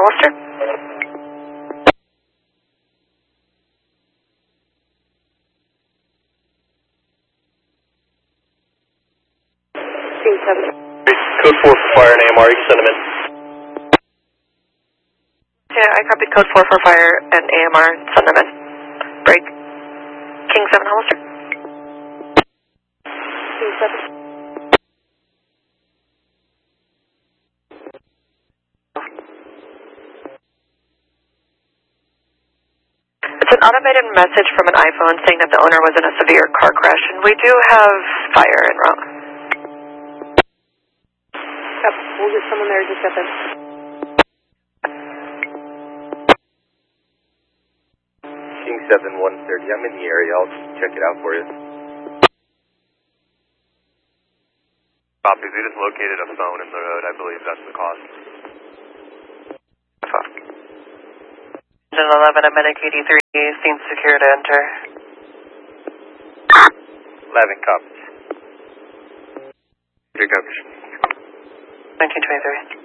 Hollister. King 7. Code 4 for fire and AMR, you can send them in. Yeah, I copied code 4 for fire and AMR. Send them in. Break. King 7 Hollister. King 7. It's an automated message from an iPhone saying that the owner was in a severe car crash, and we do have fire en route. Yep, we'll get someone there to step in. King 7, 130. I'm in the area. I'll check it out for you. Copy. They just located a phone in the road. I believe that's the cause. Engine 11 at Medic 83 seems secure to enter. 11 copies. 3 copies. 1923.